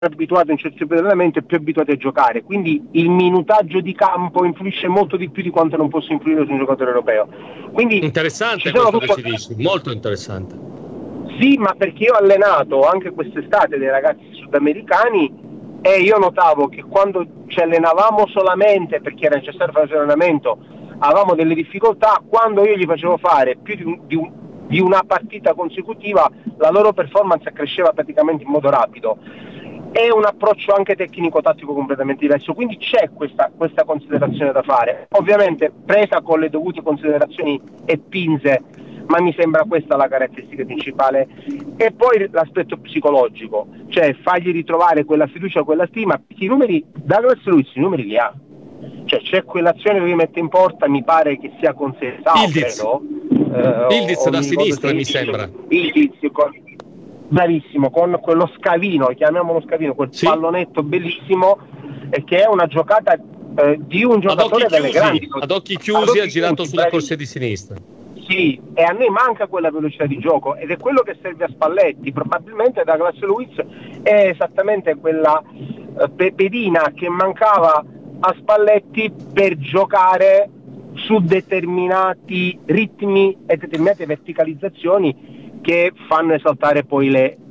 abituati a un certo tipo di allenamento e più abituati a giocare, quindi il minutaggio di campo influisce molto di più di quanto non possa influire su un giocatore europeo. Quindi interessante questo che ci dici, molto interessante. Sì, ma perché io ho allenato anche quest'estate dei ragazzi sudamericani e io notavo che quando ci allenavamo solamente perché era necessario fare allenamento avevamo delle difficoltà. Quando io gli facevo fare più di una partita consecutiva la loro performance cresceva praticamente in modo rapido. È un approccio anche tecnico-tattico completamente diverso, quindi c'è questa considerazione da fare, ovviamente presa con le dovute considerazioni e pinze, ma mi sembra questa la caratteristica principale. E poi l'aspetto psicologico, cioè fargli ritrovare quella fiducia, quella stima. I numeri, Douglas Luiz i numeri li ha, cioè c'è quell'azione che lui mette in porta, mi pare che sia con Sestao, credo, Ildiz da sinistra mi sembra. Ildiz, bravissimo, con quello scavino, chiamiamolo scavino, quel pallonetto bellissimo, e che è una giocata di un giocatore delle grandi. Ad occhi chiusi ha girato sulla corsia di sinistra. Sì, e a noi manca quella velocità di gioco ed è quello che serve a Spalletti. Probabilmente Douglas Luiz è esattamente quella pedina che mancava a Spalletti per giocare su determinati ritmi e determinate verticalizzazioni che fanno esaltare poi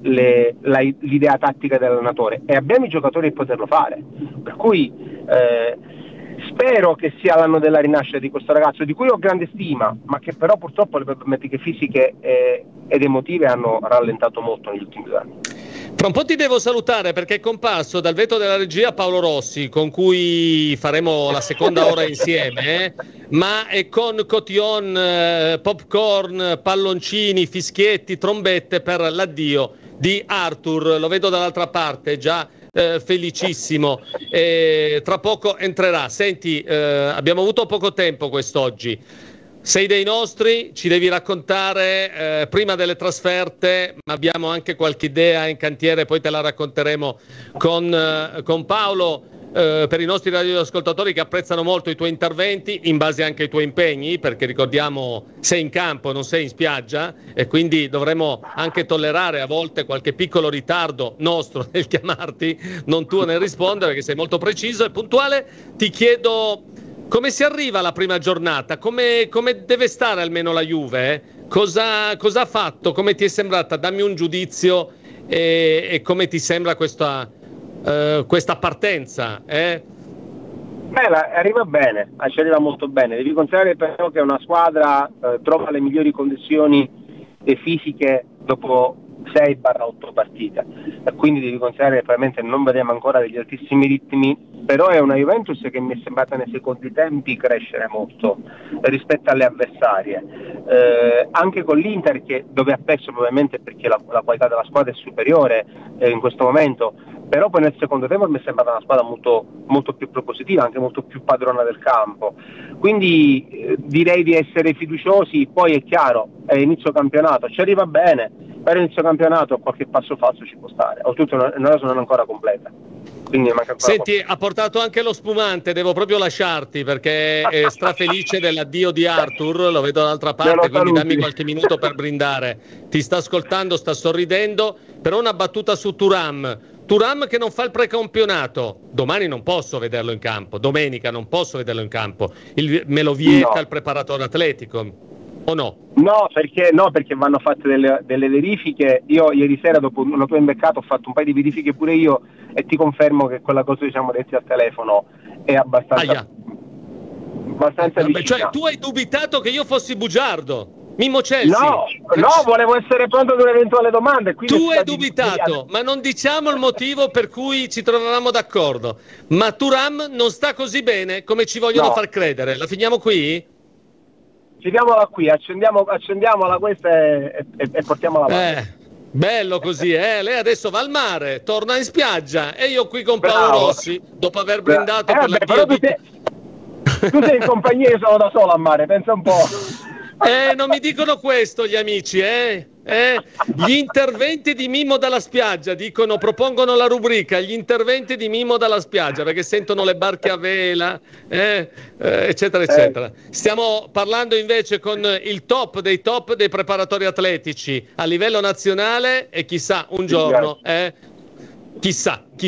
l'idea tattica dell'allenatore, e abbiamo i giocatori per poterlo fare, per cui spero che sia l'anno della rinascita di questo ragazzo, di cui ho grande stima, ma che però purtroppo le problematiche fisiche ed emotive hanno rallentato molto negli ultimi 2 anni. Tra un po' ti devo salutare perché è comparso dal vetro della regia Paolo Rossi, con cui faremo la seconda ora insieme, ma è con cotillon, popcorn, palloncini, fischietti, trombette per l'addio di Arthur. Lo vedo dall'altra parte, già felicissimo, tra poco entrerà. Senti, abbiamo avuto poco tempo quest'oggi. Sei dei nostri, ci devi raccontare prima delle trasferte, ma abbiamo anche qualche idea in cantiere, poi te la racconteremo con Paolo, per i nostri radioascoltatori che apprezzano molto i tuoi interventi, in base anche ai tuoi impegni, perché ricordiamo sei in campo, non sei in spiaggia, e quindi dovremo anche tollerare a volte qualche piccolo ritardo nostro nel chiamarti, non tuo nel rispondere, perché sei molto preciso e puntuale. Ti chiedo: come si arriva alla prima giornata? Come deve stare almeno la Juve? Cosa ha fatto? Come ti è sembrata? Dammi un giudizio e come ti sembra questa partenza? Arriva bene, ci arriva molto bene. Devi considerare però che una squadra trova le migliori condizioni fisiche dopo 6-8 partite, quindi devi considerare che probabilmente non vediamo ancora degli altissimi ritmi, però è una Juventus che mi è sembrata nei secondi tempi crescere molto rispetto alle avversarie, anche con l'Inter dove ha perso probabilmente perché la qualità della squadra è superiore in questo momento, però poi nel secondo tempo mi è sembrata una squadra molto, molto più propositiva, anche molto più padrona del campo, quindi direi di essere fiduciosi. Poi è chiaro, è inizio campionato, ci arriva bene, per inizio campionato qualche passo falso ci può stare, oltretutto la rosa non è ancora completa. Senti, ha portato anche lo spumante, devo proprio lasciarti perché è strafelice dell'addio di Arthur, lo vedo dall'altra parte, quindi dammi qualche minuto per brindare. Ti sta ascoltando, sta sorridendo, però una battuta su Thuram che non fa il precampionato, domani non posso vederlo in campo, domenica non posso vederlo in campo, me lo vieta il preparatore atletico. O no? No, perché vanno fatte delle verifiche. Io ieri sera, dopo una tua imbeccato, ho fatto un paio di verifiche pure io e ti confermo che quella cosa che siamo detti al telefono è abbastanza vicina. Cioè, tu hai dubitato che io fossi bugiardo? Mimmo Chelsea? No, volevo essere pronto ad un'eventuale domanda. Tu hai dubitato, ma non diciamo il motivo per cui ci trovavamo d'accordo. Ma Thuram non sta così bene come ci vogliono far credere. La finiamo qui? Giriamola qui, accendiamola questa e portiamola avanti. Bello così, Lei adesso va al mare, torna in spiaggia e io qui con Paolo Rossi, dopo aver brindato per la tu sei in compagnia, io sono da solo a mare, pensa un po'. Non mi dicono questo gli amici, Gli interventi di Mimmo dalla spiaggia propongono la rubrica gli interventi di Mimmo dalla spiaggia, perché sentono le barche a vela, eccetera eccetera. Stiamo parlando invece con il top dei preparatori atletici a livello nazionale, e chissà un giorno Chissà.